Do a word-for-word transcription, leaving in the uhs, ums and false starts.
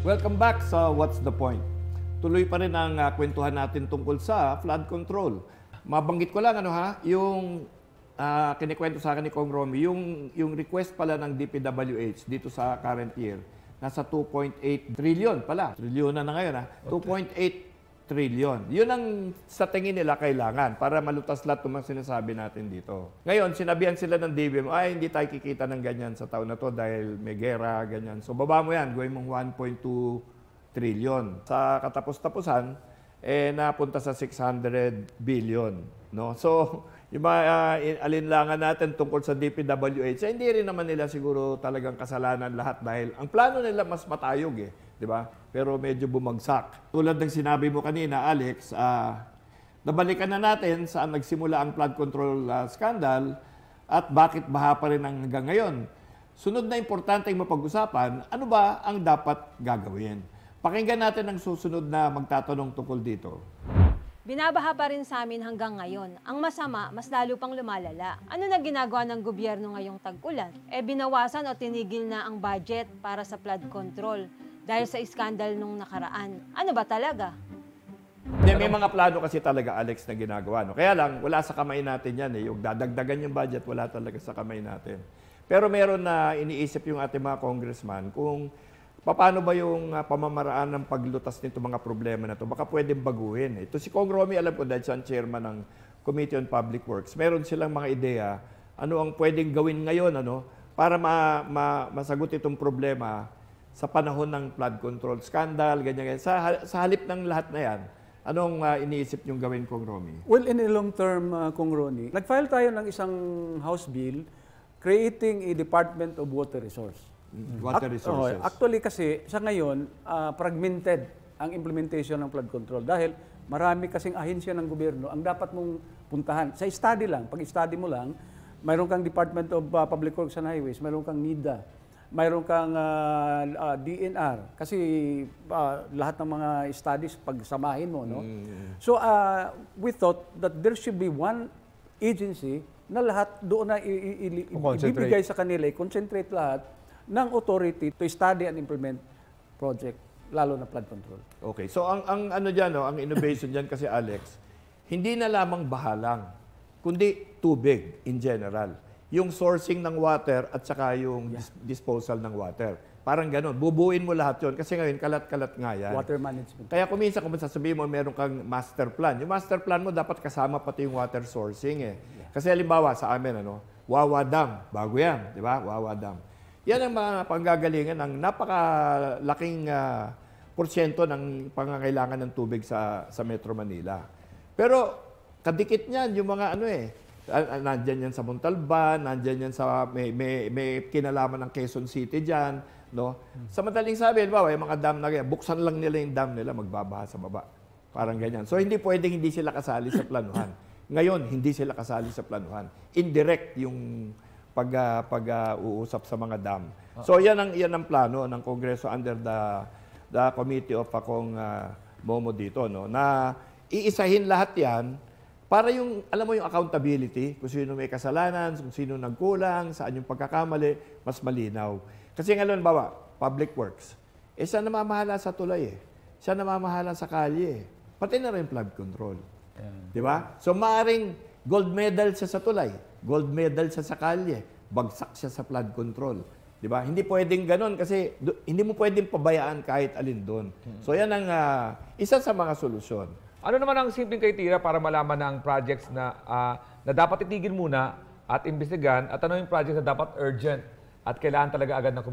Welcome back sa What's the Point? Tuloy pa rin ang uh, kwentuhan natin tungkol sa flood control. Mabanggit ko lang ano ha, yung uh, kinikwento sa akin ni Kong Romy, yung, yung request pala ng D P W H dito sa current year, nasa two point eight trillion pala. Trillion na na ngayon ha. two point eight trillion. Yun ang sa tingin nila kailangan para malutas lahat ng mga sinasabi natin dito. Ngayon, sinabihan sila ng D B M, ay hindi tayo kikita ng ganyan sa taon na to dahil may gera, ganyan. So baba mo yan, gawin mong one point two trillion. Sa katapos-tapusan, eh napunta sa six hundred billion. No? So, yung mga uh, alinlangan natin tungkol sa D P W H, eh, hindi rin naman nila siguro talagang kasalanan lahat dahil ang plano nila mas matayog eh. Di ba? Pero medyo bumagsak. Tulad ng sinabi mo kanina, Alex, uh, nabalikan na natin saan nagsimula ang flood control uh, scandal at bakit baha pa rin hanggang ngayon. Sunod na importanteng mapag-usapan, ano ba ang dapat gagawin? Pakinggan natin ang susunod na magtatanong tungkol dito. Binabaha pa rin sa amin hanggang ngayon. Ang masama, mas lalo pang lumalala. Ano na ginagawa ng gobyerno ngayong tag-ulan? E binawasan o tinigil na ang budget para sa flood control dahil sa iskandal nung nakaraan. Ano ba talaga? May, may mga plano kasi talaga, Alex, na ginagawa. No? Kaya lang, wala sa kamay natin yan. Eh. Yung dadagdagan yung budget, wala talaga sa kamay natin. Pero meron na iniisip yung ating mga congressman kung paano ba yung uh, pamamaraan ng paglutas nito mga problema na to? Baka pwedeng baguhin. Ito si Kong Romy, alam ko dahil siya ang chairman ng Committee on Public Works. Meron silang mga ideya ano ang pwedeng gawin ngayon ano para ma, ma, masagot itong problema sa panahon ng flood control scandal, ganyan, ganyan. Sa, sa halip ng lahat na yan, anong uh, iniisip niyong gawin, Kong Romy? Well, in the long term, uh, Kong Ronnie, nag-file tayo ng isang House Bill creating a Department of Water Resource. Water resources. Oh, actually kasi sa ngayon, uh, fragmented ang implementation ng flood control dahil marami kasing ahensya ng gobyerno ang dapat mong puntahan. Sa study lang, pag study mo lang, mayroon kang Department of uh, Public Works and Highways, mayroon kang NIDA, mayroon kang uh, uh, D N R kasi uh, lahat ng mga studies pagsamahin mo, no? Mm. So uh, we thought that there should be one agency na lahat doon na ibibigay sa kanila, i-concentrate lahat ng authority to study and implement project, lalo na flood control. Okay. So ang ang ano diyan no, ang innovation diyan kasi Alex, hindi na lamang bahalang, kundi tubig in general. Yung sourcing ng water at saka yung yeah. dis- disposal ng water. Parang gano'n. Bubuin mo lahat 'yon kasi ngayon kalat-kalat nga yan. Water management. Kaya kung minsan kung sasabihin mo meron kang master plan, yung master plan mo dapat kasama pati yung water sourcing eh. Yeah. Kasi halimbawa sa amin ano, Wawa Dam, bago yan, di ba? Wawa Dam. Yan ang mga panggagalingan ng napakalaking uh, porsyento ng pangangailangan ng tubig sa sa Metro Manila. Pero kadikit niyan yung mga ano eh, nandiyan yan sa Montalban, nandiyan yan sa may, may, may kinalaman ng Quezon City diyan, no? Sa madaling sabi, ba, yung mga dam na ganyan, buksan lang nila yung dam nila, magbabaha sa baba. Parang ganyan. So hindi pwedeng hindi sila kasali sa planuhan. Ngayon, hindi sila kasali sa planuhan. Indirect yung pag uh, pag uh, uusap sa mga dam. So yan ang yan ang plano ng Kongreso under the the committee of Akong uh, Momo dito no na iisahin lahat yan para yung alam mo yung accountability kung sino may kasalanan, kung sino nagkulang, saan yung pagkakamali, mas malinaw. Kasi ngayon bawa public works. Eh siya namamahala sa tulay eh. Siya namamahala sa kalye eh. Pati na rin flood control. Yeah. 'Di ba? So maaring gold medal siya sa tulay. Gold medal siya sa kalye, bagsak siya sa flood control. Di ba? Hindi pwedeng ganun kasi do, hindi mo pwedeng pabayaan kahit alin doon. So yan ang uh, isa sa mga solusyon. Ano naman ang simpleng criteria para malaman na ang projects na, uh, na dapat itigil muna at imbestigahan at ano yung projects na dapat urgent at kailangan talaga agad na